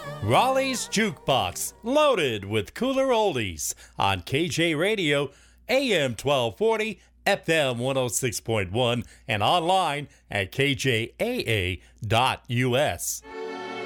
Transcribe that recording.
Raleigh's Jukebox, loaded with cooler oldies on KJ Radio, AM 1240, FM 106.1, and online at kjaa.us.